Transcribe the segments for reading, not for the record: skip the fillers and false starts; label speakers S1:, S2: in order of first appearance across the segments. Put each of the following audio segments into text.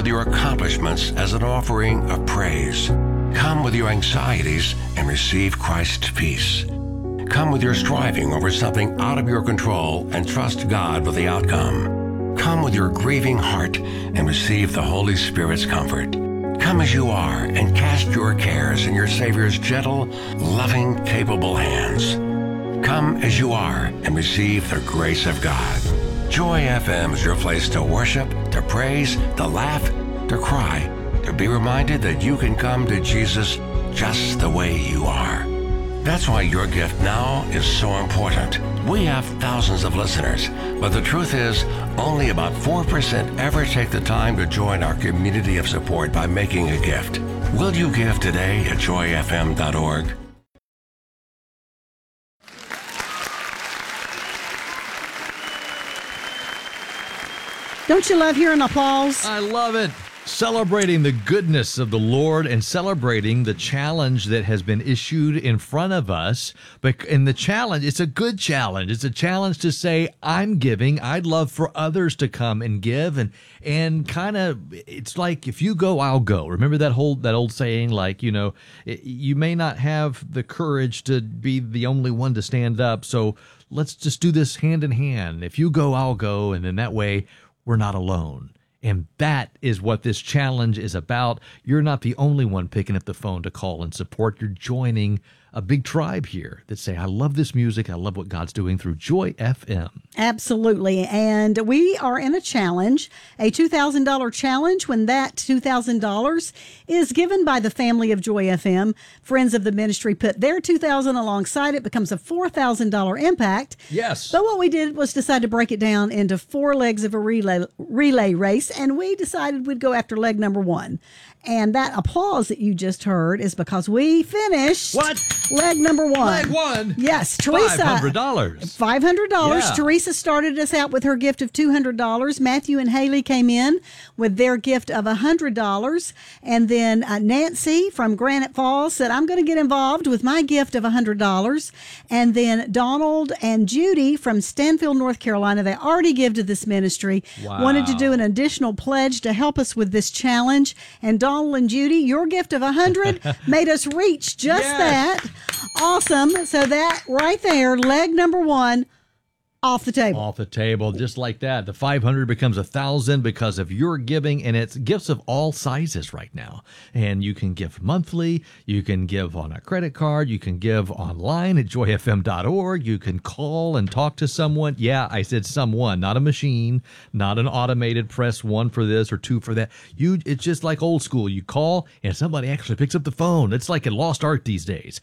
S1: your accomplishments as an offering of praise. Come with your anxieties and receive Christ's peace. Come with your striving over something out of your control and trust God with the outcome. Come with your grieving heart and receive the Holy Spirit's comfort. Come as you are and cast your cares in your Savior's gentle, loving, capable hands. Come as you are and receive the grace of God. Joy FM is your place to worship, to praise, to laugh, to cry, to be reminded that you can come to Jesus just the way you are. That's why your gift now is so important. We have thousands of listeners, but the truth is, only about 4% ever take the time to join our community of support by making a gift. Will you give today at joyfm.org?
S2: Don't you love hearing applause?
S3: I love it. Celebrating the goodness of the Lord and celebrating the challenge that has been issued in front of us. But in the challenge, it's a good challenge. It's a challenge to say, I'm giving. I'd love for others to come and give. And kind of, it's like, if you go, I'll go. Remember that old saying, like, you know, you may not have the courage to be the only one to stand up. So let's just do this hand in hand. If you go, I'll go. And then that way we're not alone. And that is what this challenge is about. You're not the only one picking up the phone to call and support. You're joining a big tribe here that say, I love this music. I love what God's doing through Joy FM.
S2: Absolutely. And we are in a challenge, a $2,000 challenge, when that $2,000 is given by the family of Joy FM. Friends of the ministry put their $2,000 alongside it, becomes a $4,000 impact.
S3: Yes.
S2: But what we did was decide to break it down into 4 legs of a relay race, and we decided we'd go after leg number 1. And that applause that you just heard is because we finished leg number 1.
S3: Leg 1?
S2: Yes, Teresa.
S3: $500.
S2: $500.
S3: Yeah.
S2: Teresa started us out with her gift of $200. Matthew and Haley came in with their gift of $100. And then Nancy from Granite Falls said, I'm going to get involved with my gift of $100. And then Donald and Judy from Stanfield, North Carolina, they already give to this ministry, wanted to do an additional pledge to help us with this challenge. And Donald and Judy, your gift of $100 made us reach just that. Awesome. So that right there, leg number 1, off the table.
S3: Off the table, just like that. The 500 becomes 1,000 because of your giving, and it's gifts of all sizes right now. And you can give monthly, you can give on a credit card, you can give online at joyfm.org, you can call and talk to someone. Yeah, I said someone, not a machine, not an automated press 1 for this or 2 for that. It's just like old school. You call and somebody actually picks up the phone. It's like a lost art these days.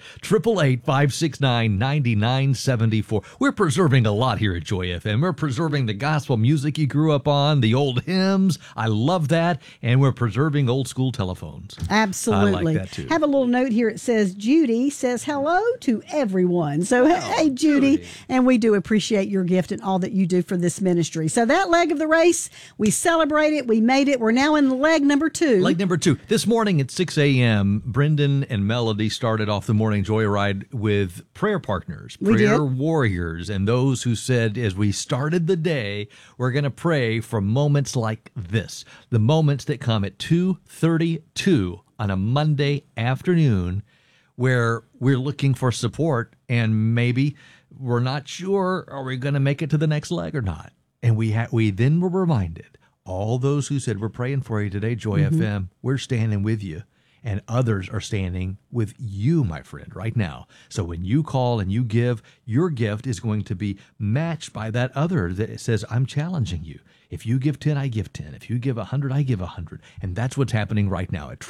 S3: 888-569-9974. We're preserving a lot here at Joy FM. We're preserving the gospel music you grew up on, the old hymns. I love that. And we're preserving old school telephones.
S2: Absolutely.
S3: I like that too.
S2: Have a little note here. It says, Judy says hello to everyone. So, hey, Judy. And we do appreciate your gift and all that you do for this ministry. So that leg of the race, we celebrate it. We made it. We're now in leg number 2.
S3: Leg number 2. This morning at 6 a.m., Brendan and Melody started off the morning joyride with prayer partners, prayer warriors, and those who said, as we started the day, we're going to pray for moments like this, the moments that come at 2:32 on a Monday afternoon, where we're looking for support and maybe we're not sure, are we going to make it to the next leg or not? And we then were reminded, all those who said, we're praying for you today, Joy FM, we're standing with you. And others are standing with you, my friend, right now. So when you call and you give, your gift is going to be matched by that other that says, I'm challenging you. If you give 10, I give 10. If you give 100, I give 100. And that's what's happening right now at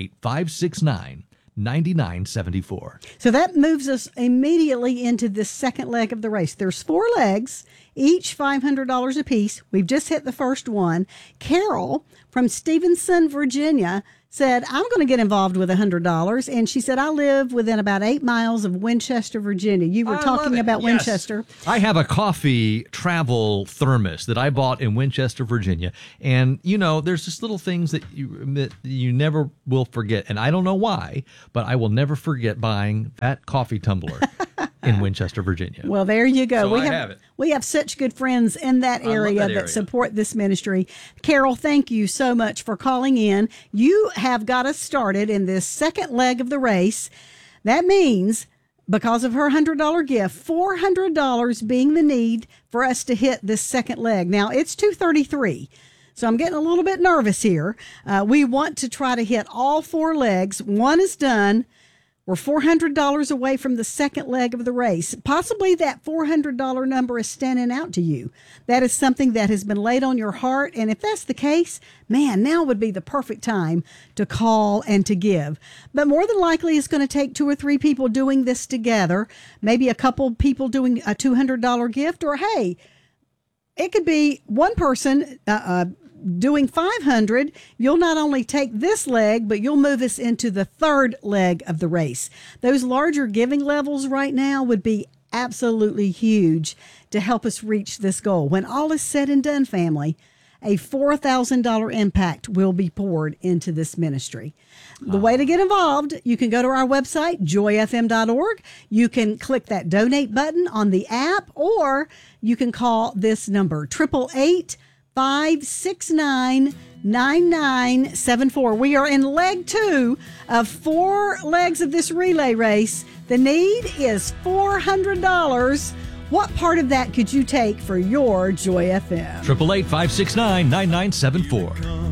S3: 888-569-9974.
S2: So that moves us immediately into this second leg of the race. There's 4 legs, each $500 apiece. We've just hit the first one. Carol from Stevenson, Virginia, said, I'm going to get involved with $100. And she said, I live within about 8 miles of Winchester, Virginia. You were talking about Winchester.
S3: I have a coffee travel thermos that I bought in Winchester, Virginia. And, you know, there's just little things that you never will forget. And I don't know why, but I will never forget buying that coffee tumbler. in Winchester, Virginia.
S2: Well, there you go.
S3: So have it.
S2: We have such good friends in that area that support this ministry. Carol, thank you so much for calling in. You have got us started in this second leg of the race. That means, because of her $100 gift, $400 being the need for us to hit this second leg. Now, it's 2:33, so I'm getting a little bit nervous here. We want to try to hit all 4 legs. One is done. We're $400 away from the second leg of the race. Possibly that $400 number is standing out to you. That is something that has been laid on your heart. And if that's the case, man, now would be the perfect time to call and to give. But more than likely, it's going to take 2 or 3 people doing this together. Maybe a couple people doing a $200 gift. Or, hey, it could be one person doing $500. You'll not only take this leg, but you'll move us into the third leg of the race. Those larger giving levels right now would be absolutely huge to help us reach this goal. When all is said and done, family, a $4,000 impact will be poured into this ministry. The way to get involved, you can go to our website, joyfm.org. You can click that donate button on the app, or you can call this number, 888-569-9974. We are in leg 2 of 4 legs of this relay race. The need is $400. What part of that could you take for your Joy FM?
S3: 888-569-9974.